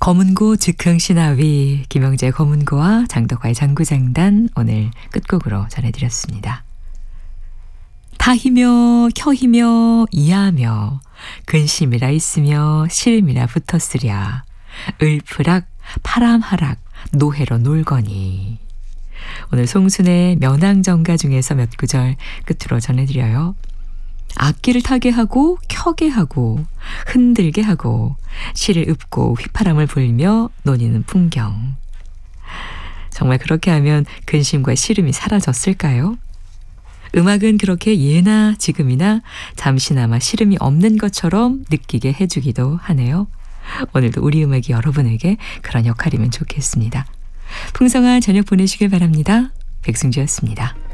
검은고 즉흥시나위 김영재 검은고와 장덕화의 장구장단 오늘 끝곡으로 전해드렸습니다. 타히며 켜히며 이하며 근심이라 있으며 시름이라 붙었으랴 을프락 파람하락 노해로 놀거니. 오늘 송순의 면항정가 중에서 몇 구절 끝으로 전해드려요. 악기를 타게 하고 켜게 하고 흔들게 하고 시를 읊고 휘파람을 불며 노니는 풍경. 정말 그렇게 하면 근심과 시름이 사라졌을까요? 음악은 그렇게 예나 지금이나 잠시나마 시름이 없는 것처럼 느끼게 해주기도 하네요. 오늘도 우리 음악이 여러분에게 그런 역할이면 좋겠습니다. 풍성한 저녁 보내시길 바랍니다. 백승주였습니다.